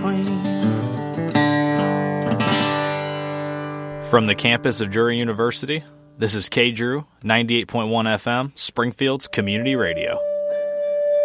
between. From the campus of Drury University, this is K Drew, 98.1 FM, Springfield's Community Radio.